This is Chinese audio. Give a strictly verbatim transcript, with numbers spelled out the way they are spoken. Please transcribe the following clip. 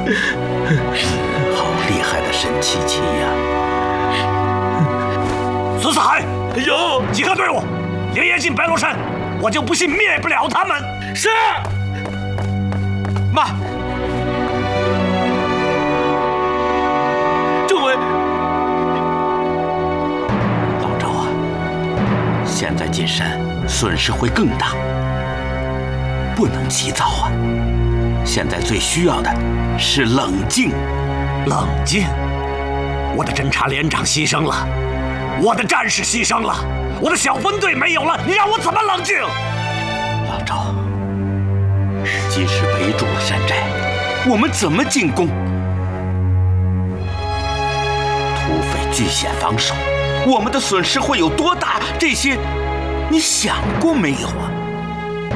好厉害的沈七七呀！ 孙四海， 有集合队伍，连夜进白龙山，我就不信灭不了他们。 是。 慢， 政委， 老赵啊，现在进山损失会更大，不能急躁啊！现在最需要的是冷静。 冷静？我的侦察连长牺牲了，我的战士牺牲了，我的小分队没有了，你让我怎么冷静？ 老赵，即使围住了山寨，我们怎么进攻？土匪据险防守，我们的损失会有多大？这些你想过没有啊？